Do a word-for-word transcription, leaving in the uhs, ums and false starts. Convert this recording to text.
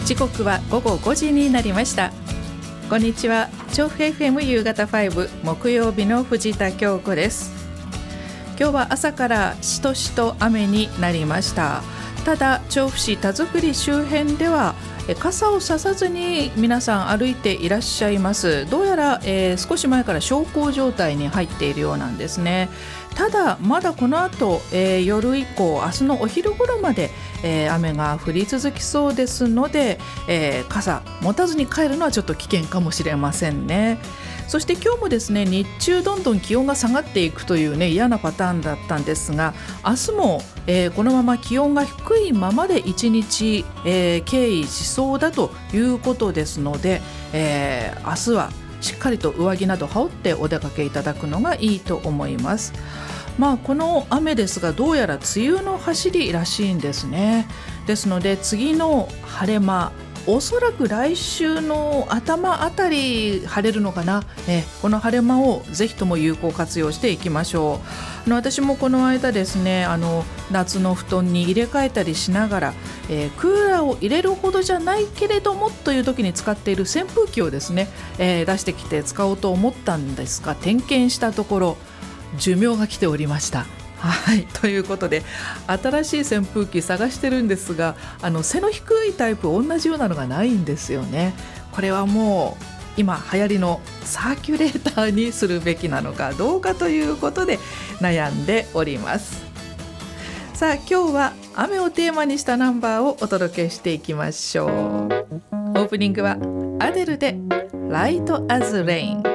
時刻は午後ごじになりました。こんにちは。調布 エフエム 夕方ご木曜日の藤田京子です。今日は朝からしとしと雨になりました。ただ調布市田作周辺では傘をささずに皆さん歩いていらっしゃいます。どうやら、えー、少し前から小康状態に入っているようなんですね。ただまだこの後、えー、夜以降明日のお昼頃まで、えー、雨が降り続きそうですので、えー、傘持たずに帰るのはちょっと危険かもしれませんね。そして今日もですね、日中どんどん気温が下がっていくというね、嫌なパターンだったんですが、明日も、えー、このまま気温が低いままで一日、えー、経緯しそうだということですので、えー、明日はしっかりと上着など羽織ってお出かけいただくのがいいと思います。まあ、この雨ですがどうやら梅雨の走りらしいんですね。ですので次の晴れ間、おそらく来週の頭あたり晴れるのかな、えこの晴れ間をぜひとも有効活用していきましょう。あの私もこの間ですね、あの夏の布団に入れ替えたりしながら、えー、クーラーを入れるほどじゃないけれどもという時に使っている扇風機をですね、えー、出してきて使おうと思ったんですが、点検したところ寿命が来ておりました。はい、ということで新しい扇風機探してるんですが、あの背の低いタイプ同じようなのがないんですよね。これはもう今流行りのサーキュレーターにするべきなのかどうかということで悩んでおります。さあ今日は雨をテーマにしたナンバーをお届けしていきましょう。オープニングはアデルで Light as Rain。